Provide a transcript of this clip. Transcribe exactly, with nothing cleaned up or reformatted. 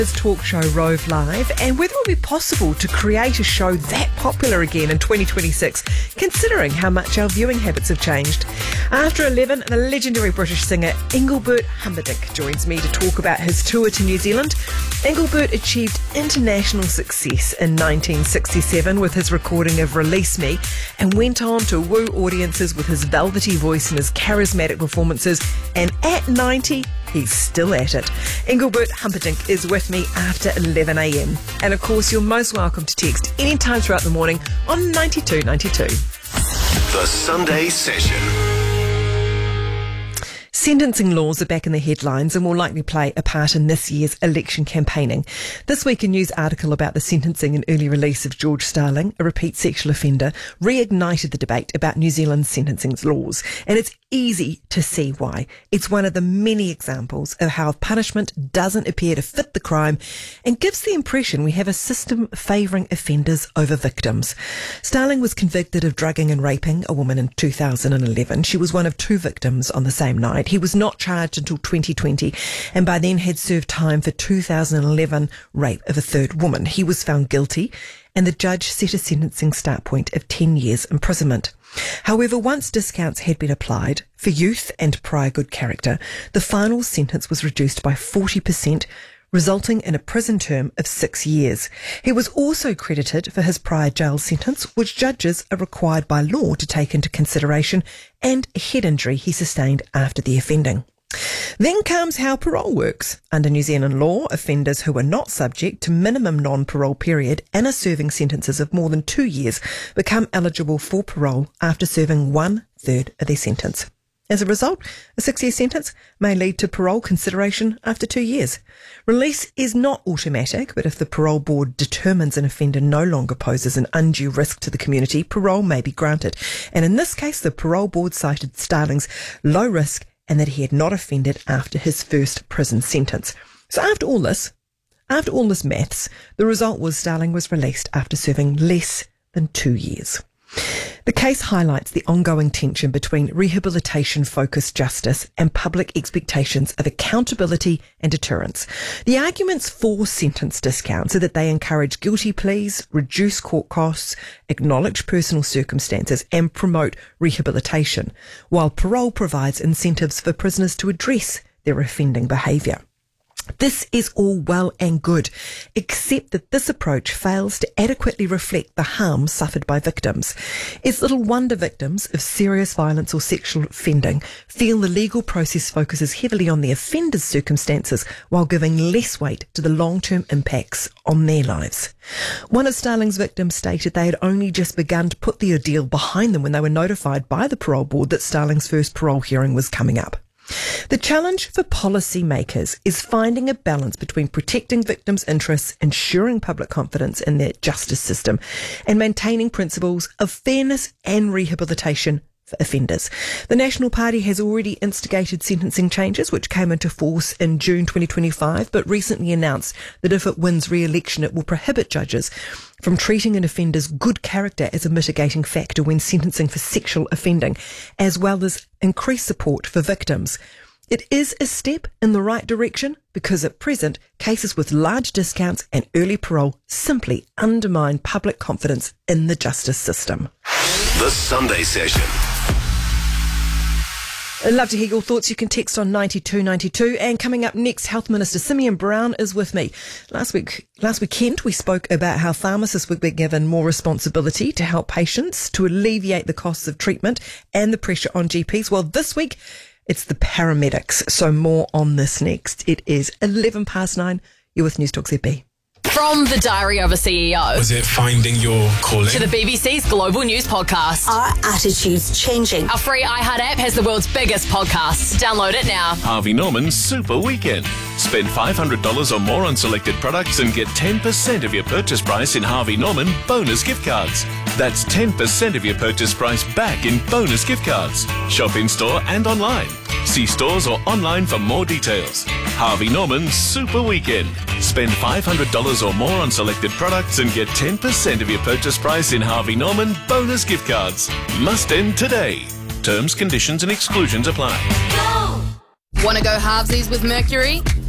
Talk show Rove Live, and whether it will be possible to create a show that popular again in twenty twenty-six, considering how much our viewing habits have changed. After eleven, the legendary British singer Engelbert Humperdinck joins me to talk about his tour to New Zealand. Engelbert achieved international success in nineteen sixty-seven with his recording of Release Me, and went on to woo audiences with his velvety voice and his charismatic performances, and at ninety, he's still at it. Engelbert Humperdinck is with me after eleven a.m. And of course, you're most welcome to text anytime throughout the morning on ninety-two ninety-two. The Sunday Session. Sentencing laws are back in the headlines and will likely play a part in this year's election campaigning. This week, a news article about the sentencing and early release of George Starling, a repeat sexual offender, reignited the debate about New Zealand's sentencing laws. And it's easy to see why. It's one of the many examples of how punishment doesn't appear to fit the crime and gives the impression we have a system favouring offenders over victims. Starling was convicted of drugging and raping a woman in two thousand eleven. She was one of two victims on the same night. He was not charged until twenty twenty, and by then had served time for two thousand eleven rape of a third woman. He was found guilty, and the judge set a sentencing start point of ten years imprisonment. However, once discounts had been applied for youth and prior good character, the final sentence was reduced by forty percent, resulting in a prison term of six years. He was also credited for his prior jail sentence, which judges are required by law to take into consideration, and a head injury he sustained after the offending. Then comes how parole works. Under New Zealand law, offenders who are not subject to minimum non-parole period and are serving sentences of more than two years become eligible for parole after serving one-third of their sentence. As a result, a six-year sentence may lead to parole consideration after two years. Release is not automatic, but if the parole board determines an offender no longer poses an undue risk to the community, parole may be granted. And in this case, the parole board cited Starling's low risk and that he had not offended after his first prison sentence. So after all this, after all this maths, the result was Starling was released after serving less than two years. The case highlights the ongoing tension between rehabilitation-focused justice and public expectations of accountability and deterrence. The arguments for sentence discounts are that they encourage guilty pleas, reduce court costs, acknowledge personal circumstances, and promote rehabilitation, while parole provides incentives for prisoners to address their offending behaviour. This is all well and good, except that this approach fails to adequately reflect the harm suffered by victims. It's little wonder victims of serious violence or sexual offending feel the legal process focuses heavily on the offender's circumstances while giving less weight to the long-term impacts on their lives. One of Starling's victims stated they had only just begun to put the ordeal behind them when they were notified by the parole board that Starling's first parole hearing was coming up. The challenge for policymakers is finding a balance between protecting victims' interests, ensuring public confidence in their justice system, and maintaining principles of fairness and rehabilitation for offenders. The National Party has already instigated sentencing changes, which came into force in June twenty twenty-five, but recently announced that if it wins re-election, it will prohibit judges from treating an offender's good character as a mitigating factor when sentencing for sexual offending, as well as increase support for victims. It is a step in the right direction because at present, cases with large discounts and early parole simply undermine public confidence in the justice system. The Sunday Session. I'd love to hear your thoughts. You can text on ninety-two ninety-two. And coming up next, Health Minister Simeon Brown is with me. Last week, last weekend, we spoke about how pharmacists would be given more responsibility to help patients to alleviate the costs of treatment and the pressure on G Ps. Well, this week, it's the paramedics. So more on this next. It is eleven past nine. You're with News Talk Z B. From the Diary of a C E O. Was it finding your calling? To the B B C's Global News Podcast. Are attitudes changing? Our free iHeart app has the world's biggest podcasts. Download it now. Harvey Norman's Super Weekend. Spend five hundred dollars or more on selected products and get ten percent of your purchase price in Harvey Norman bonus gift cards. That's ten percent of your purchase price back in bonus gift cards. Shop in store and online. See stores or online for more details. Harvey Norman's Super Weekend. Spend five hundred dollars or more on selected products and get ten percent of your purchase price in Harvey Norman bonus gift cards. Must end today. Terms, conditions and exclusions apply. Want to go halvesies with Mercury?